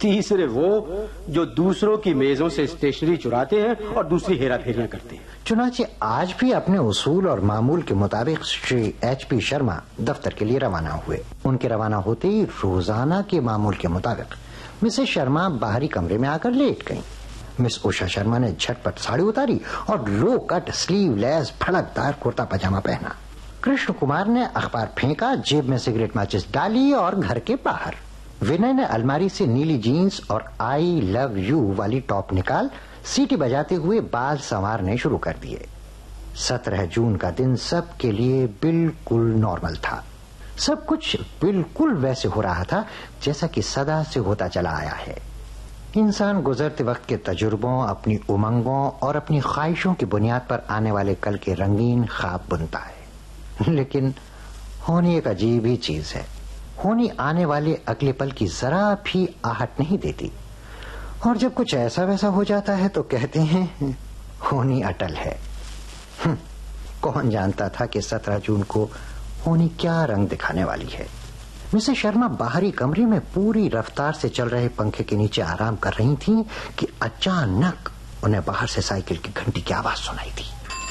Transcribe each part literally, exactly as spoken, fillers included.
तीसरे वो जो दूसरों की मेजों से स्टेशनरी चुराते हैं और दूसरी हेरा फेरियां करते हैं। चुनांचे आज भी अपने उसूल और मामूल के मुताबिक श्री एच पी शर्मा दफ्तर के लिए रवाना हुए। उनके रवाना होते ही रोजाना के मामूल के मुताबिक मिसेस शर्मा बाहरी कमरे में आकर लेट गईं। मिस उषा शर्मा ने झटपट साड़ी उतारी और लो कट स्लीवलेस फड़कदार कुर्ता पजामा पहना। कृष्ण कुमार ने अखबार फेंका, जेब में सिगरेट माचिस डाली और घर के बाहर। विनय ने अलमारी से नीली जीन्स और आई लव यू वाली टॉप निकाल सीटी बजाते हुए बाल संवारने शुरू कर दिए। सत्रह जून का दिन सबके लिए बिल्कुल नॉर्मल था। सब कुछ बिल्कुल वैसे हो रहा था जैसा कि सदा से होता चला आया है। इंसान गुजरते वक्त के तजुर्बों, अपनी उमंगों और अपनी ख्वाहिशों की बुनियाद पर आने वाले कल के रंगीन ख्वाब बुनता है। लेकिन होनी एक अजीब ही चीज है। होनी आने वाले अगले पल की जरा भी आहट नहीं देती, और जब कुछ ऐसा वैसा हो जाता है तो कहते हैं होनी अटल है। कौन जानता था कि सत्रह जून को होनी क्या रंग दिखाने वाली है। मिसेस शर्मा बाहरी कमरे में पूरी रफ्तार से चल रहे पंखे के नीचे आराम कर रही थीं कि अचानक उन्हें बाहर से साइकिल की घंटी की आवाज सुनाई दी।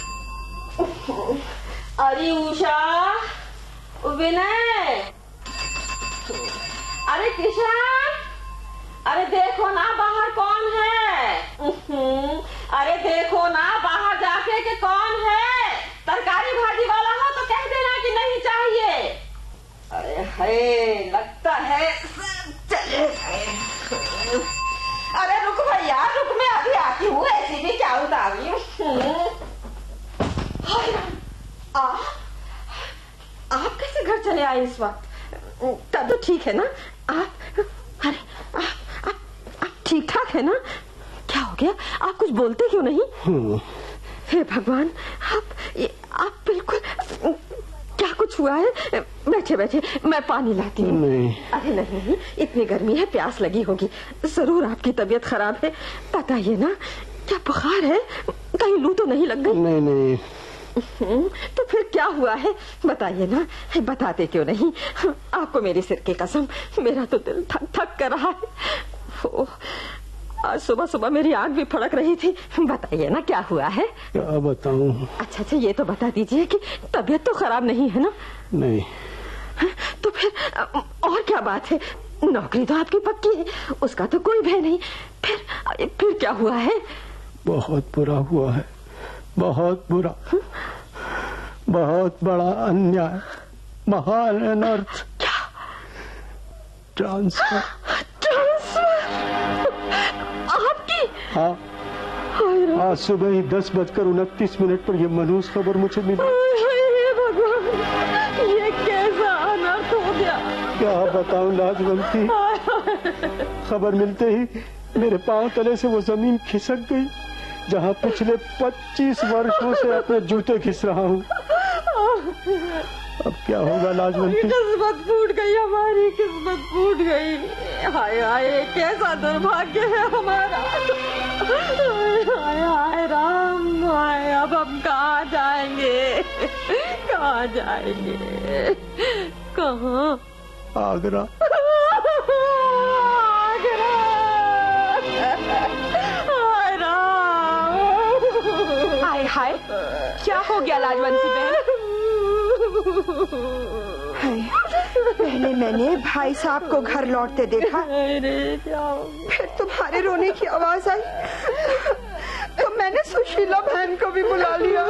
अरे उषा, विनय, अरे किशन, अरे देखो ना बाहर कौन है। अरे देखो ना बाहर जाके कि कौन है। तरकारी भाजी वाला हो तो कह देना कि नहीं चाहिए। अरे है, लगता है चले गए। अरे रुक भैया रुक, मैं अभी आती हूँ। ऐसी भी क्या उतारी आप आप कैसे घर चले आए इस वक्त? तब तो ठीक है ना आप? अरे आप आप, आप ठीक ठाक है ना? क्या हो गया? आप कुछ बोलते क्यों नहीं? हे भगवान, आप ये, आप बिल्कुल, क्या कुछ हुआ है? बैठे बैठे, मैं पानी लाती हूँ। अरे नहीं नहीं, इतनी गर्मी है, प्यास लगी होगी। जरूर आपकी तबीयत खराब है। बताइए ना, क्या बुखार है? कहीं लू तो नहीं लग गई? नहीं नहीं। तो फिर क्या हुआ है? बताइए ना, बताते क्यों नहीं? आपको मेरे सिर की कसम, मेरा तो दिल थक थक कर रहा है। ओ, आज सुबह सुबह मेरी आंख भी फड़क रही थी। बताइए ना क्या हुआ है? क्या बताऊं? अच्छा अच्छा, ये तो बता दीजिए कि तबीयत तो खराब नहीं है ना? नहीं। तो फिर और क्या बात है? नौकरी तो आपकी पक्की है, उसका तो कोई भय नहीं। फिर फिर क्या हुआ है? बहुत बुरा हुआ है, बहुत बुरा। बहुत बड़ा अन्याय, महान अनर्थ। क्या? ट्रांसफर। ट्रांसफर? आपकी? हाँ, आज सुबह ही दस बजकर उनतीस मिनट पर यह मनहूस खबर मुझे मिली। भगवान, ये कैसा अनर्थ हो गया? क्या बताऊं लाजवंती, खबर मिलते ही मेरे पांव तले से वो जमीन खिसक गई जहां पिछले पच्चीस वर्षों से अपने जूते घिस रहा हूँ। अब क्या होगा लाजवंती? किस्मत फूट गई हमारी, किस्मत फूट गई। हाय हाय, कैसा दुर्भाग्य है हमारा। हाय हाय राम, हाय अब हम कहाँ जाएंगे? कहाँ जाएंगे? कहाँ? आगरा। आगरा। हाय राम। हाय हाय, क्या हो गया लाजवंती बहन? पहले मैंने भाई साहब को घर लौटते देखा, फिर तुम्हारे रोने की आवाज आई तो मैंने सुशीला बहन को भी बुला लिया।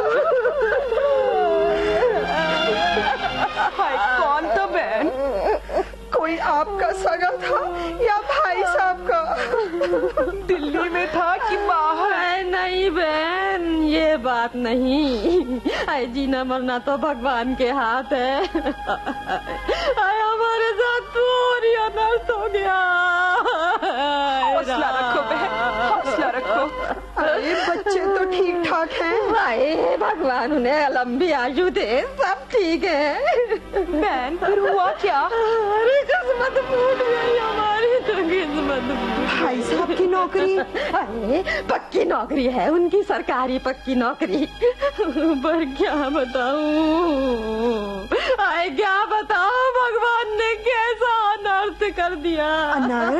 हाय, कौन था बहन? कोई आपका सगा था या भाई साहब का? दिल्ली में था कि बाहर? नहीं बहन, ये बात नहीं। आए, जीना मरना तो भगवान के हाथ है। आए, हमारे साथ पूरी अनर्थ हो गया। हौसला रखो बहन, हौसला रखो। अरे बच्चे तो ठीक ठाक हैं। आए भगवान उन्हें लंबी आयु दे, सब ठीक है। बहन, फिर हुआ क्या? अरे किस्मत फूट गई हमारी, तो किस्मत। भाई साहब की नौकरी? अरे पक्की नौकरी है उनकी, सरकारी पक्की नौकरी। पर क्या बताऊं, आए क्या बताऊं, भगवान ने कैसा अनर्थ कर दिया। अनर्थ?